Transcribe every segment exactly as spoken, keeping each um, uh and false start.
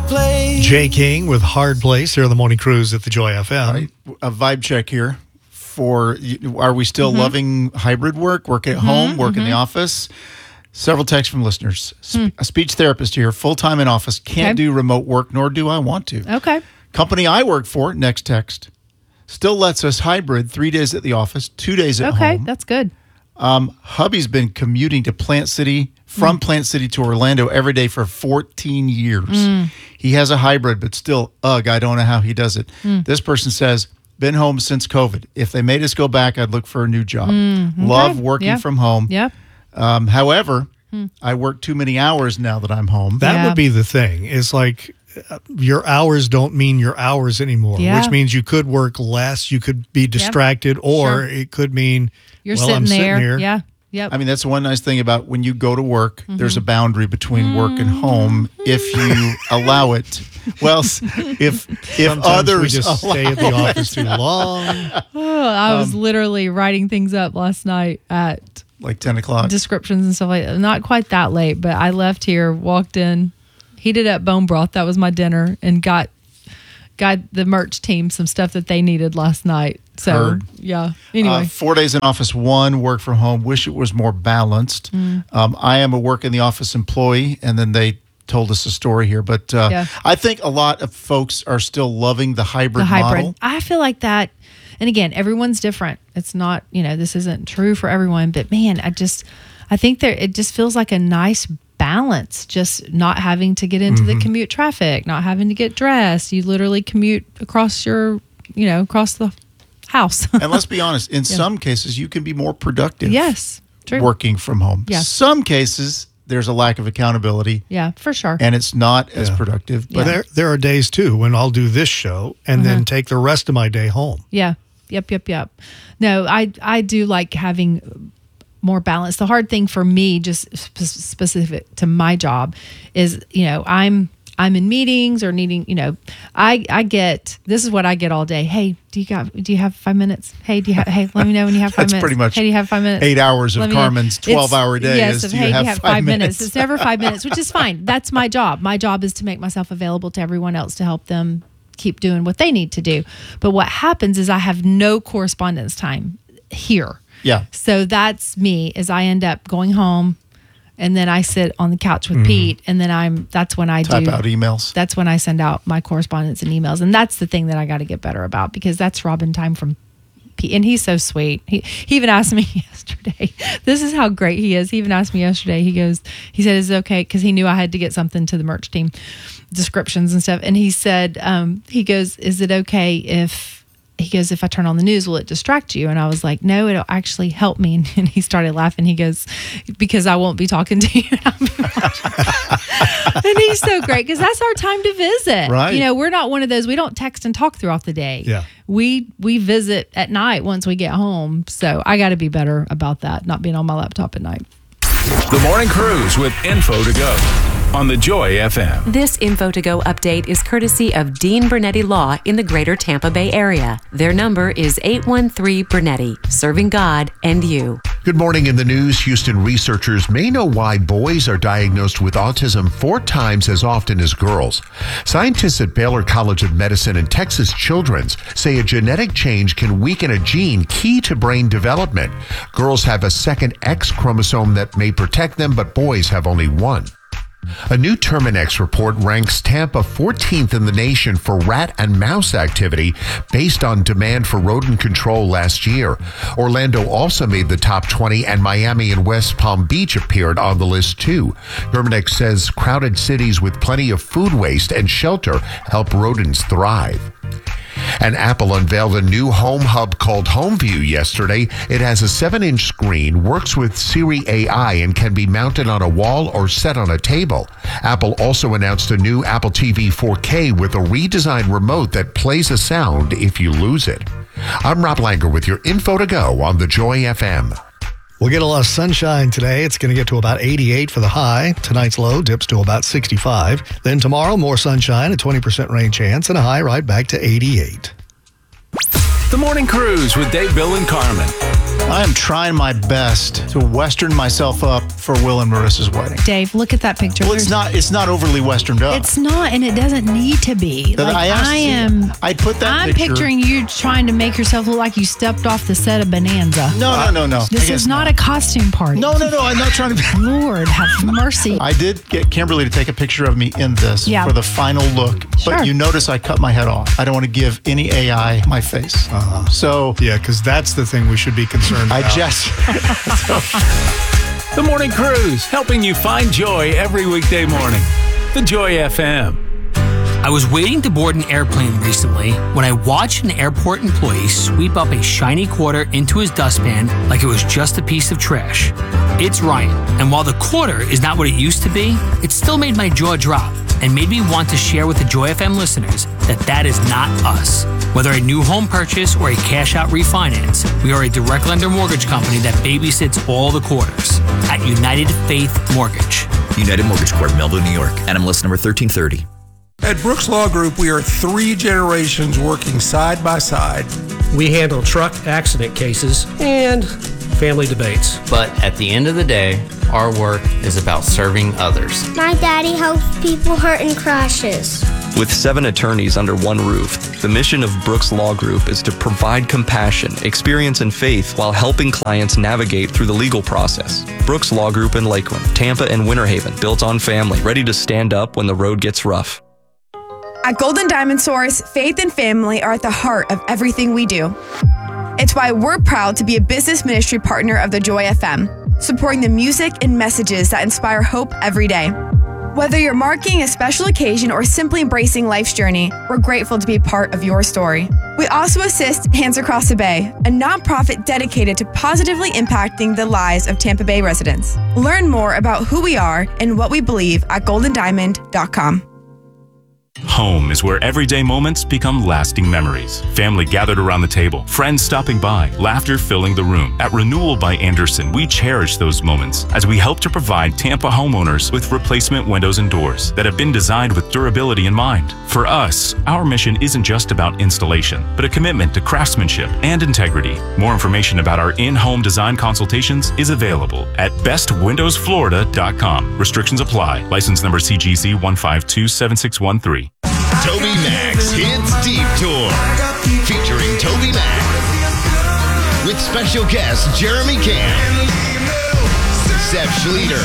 Place. Jay King with Hard Place here on the Morning Cruise at the Joy F M. Right. A vibe check here for, are we still Mm-hmm. loving hybrid work, work at Mm-hmm, home, work mm-hmm. in the office? Several texts from listeners. Sp- Mm. A speech therapist here, full-time in office, can't Okay. do remote work, nor do I want to. Okay. Company I work for, next text, still lets us hybrid, three days at the office, two days at Okay, home. that's good. Um, hubby's been commuting to Plant City, from Mm. Plant City to Orlando every day for fourteen years. Mm. He has a hybrid, but still, ugh, I don't know how he does it. Mm. This person says, been home since COVID. If they made us go back, I'd look for a new job. Mm, okay. Love working Yep. from home. Yep. Um, however, Hmm. I work too many hours now that I'm home. That Yeah. would be the thing. It's like uh, your hours don't mean your hours anymore, Yeah. which means you could work less, you could be distracted, or Sure. it could mean, You're well, sitting I'm there. sitting here. Yeah. Yep. I mean, that's one nice thing about when you go to work, Mm-hmm. there's a boundary between work and home if you allow it. Well, s- if if Sometimes others we just allow stay at the office too long. Oh, I was Um, literally writing things up last night at like ten o'clock. descriptions and stuff like that. Not quite that late, but I left here, walked in, heated up bone broth. That was my dinner, and got got the merch team some stuff that they needed last night. So Heard. yeah. Anyway, Uh, four days in office, one work from home. Wish it was more balanced. Mm. Um, I am a work in the office employee, and then they told us a story here. But uh, Yeah. I think a lot of folks are still loving the hybrid, the hybrid. model. I feel like that. And again, everyone's different. It's not, you know, this isn't true for everyone, but man, I just, I think there, it just feels like a nice balance, just not having to get into Mm-hmm. the commute traffic, not having to get dressed. You literally commute across your, you know, across the house. And let's be honest, in some cases, you can be more productive Yes, true. working from home. Yeah. Some cases, there's a lack of accountability, Yeah, for sure. and it's not as Yeah. productive. Yeah. But There, there are days too when I'll do this show and Uh-huh. then take the rest of my day home. Yeah. Yep, yep, yep. No, I I do like having more balance. The hard thing for me, just sp- specific to my job, is, you know, I'm I'm in meetings or needing, you know, I I get, this is what I get all day. Hey, do you got do you have five minutes? Hey, do you have, hey, let me know when you have five That's minutes. pretty much Hey, do you have five minutes? eight hours of Let me know. Carmen's It's- twelve-hour day yes, is, of, do you hey, have you have five five minutes? minutes? It's never five minutes, which is fine. That's my job. My job is to make myself available to everyone else to help them keep doing what they need to do. But what happens is I have no correspondence time here. Yeah. So that's me, is I end up going home and then I sit on the couch with Pete, and then I'm that's when I Type do out emails. that's when I send out my correspondence and emails. And that's the thing that I got to get better about, because that's Robin time from Pete. And he's so sweet. He he even asked me yesterday, this is how great he is. He even asked me yesterday, he goes, he said, is it okay? Because he knew I had to get something to the merch team, descriptions and stuff. And he said, um, he goes, is it okay if, he goes, if I turn on the news, will it distract you? And I was like, no, it'll actually help me. And he started laughing. He goes, because I won't be talking to you. And, I'll be watching. And he's so great, because that's our time to visit. Right. You know, we're not one of those, we don't text and talk throughout the day. Yeah. We we visit at night once we get home. So I got to be better about that, not being on my laptop at night. The Morning Cruise with Info to Go on the Joy F M. This Info to Go update is courtesy of Dean Bernetti Law in the greater Tampa Bay area. Their number is eight one three Bernetti, serving God and you. Good morning. In the news, Houston researchers may know why boys are diagnosed with autism four times as often as girls. Scientists at Baylor College of Medicine and Texas Children's say a genetic change can weaken a gene key to brain development. Girls have a second X chromosome that may protect them, but boys have only one. A new Terminex report ranks Tampa fourteenth in the nation for rat and mouse activity based on demand for rodent control last year. Orlando also made the top twenty, and Miami and West Palm Beach appeared on the list too. Terminex says crowded cities with plenty of food waste and shelter help rodents thrive. And Apple unveiled a new home hub called HomeView yesterday. It has a seven-inch screen, works with Siri A I, and can be mounted on a wall or set on a table. Apple also announced a new Apple T V four K with a redesigned remote that plays a sound if you lose it. I'm Rob Langer with your Info to Go on the Joy F M. We'll get a lot of sunshine today. It's going to get to about eighty-eight for the high. Tonight's low dips to about sixty-five. Then tomorrow, more sunshine, a twenty percent rain chance, and a high right back to eighty-eight. The Morning Cruise with Dave, Bill, and Carmen. I am trying my best to Western myself up for Will and Marissa's wedding. Dave, look at that picture. Well, it's not. It's not overly Westerned up. It's not, and it doesn't need to be. But Like, I asked- I am. I put that I'm picture- picturing you trying to make yourself look like you stepped off the set of Bonanza. No, no, no, no. I This guess is not, a costume party. No, no, no. I'm not trying to. Lord, have mercy. I did get Kimberly to take a picture of me in this Yeah. for the final look, Sure. but you notice I cut my head off. I don't want to give any A I my face. Uh-huh. So Yeah, because that's the thing we should be concerned I about. just. The Morning Cruise, helping you find joy every weekday morning. The Joy F M. I was waiting to board an airplane recently when I watched an airport employee sweep up a shiny quarter into his dustpan like it was just a piece of trash. It's Ryan, and while the quarter is not what it used to be, it still made my jaw drop and made me want to share with the Joy F M listeners that that is not us. Whether a new home purchase or a cash-out refinance, we are a direct lender mortgage company that babysits all the quarters at United Faith Mortgage. United Mortgage Corp, Melville, New York. N M L S number thirteen thirty. At Brooks Law Group, we are three generations working side by side. We handle truck accident cases and family debates. But at the end of the day, our work is about serving others. My daddy helps people hurt in crashes. With seven attorneys under one roof, the mission of Brooks Law Group is to provide compassion, experience, and faith while helping clients navigate through the legal process. Brooks Law Group in Lakeland, Tampa, and Winter Haven, built on family, ready to stand up when the road gets rough. At Golden Diamond Source, faith and family are at the heart of everything we do. It's why we're proud to be a business ministry partner of the Joy F M, supporting the music and messages that inspire hope every day. Whether you're marking a special occasion or simply embracing life's journey, we're grateful to be part of your story. We also assist Hands Across the Bay, a nonprofit dedicated to positively impacting the lives of Tampa Bay residents. Learn more about who we are and what we believe at golden diamond dot com. Home is where everyday moments become lasting memories. Family gathered around the table, friends stopping by, laughter filling the room. At Renewal by Andersen, we cherish those moments as we help to provide Tampa homeowners with replacement windows and doors that have been designed with durability in mind. For us, our mission isn't just about installation, but a commitment to craftsmanship and integrity. More information about our in-home design consultations is available at best windows florida dot com. Restrictions apply. License number C G C one five two seven six one three. Toby Max Hits Deep Tour, featuring Toby Max, with special guests Jeremy Camp, Seth Schleter,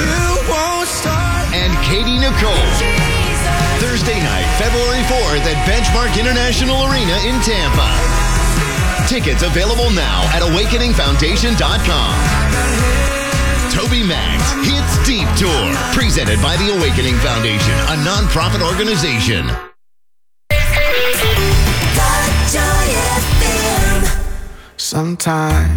and Katie Nicole. Thursday night, February fourth at Benchmark International Arena in Tampa. Tickets available now at awakening foundation dot com. Toby Max Hits Deep Tour, presented by the Awakening Foundation, a nonprofit organization. Sometimes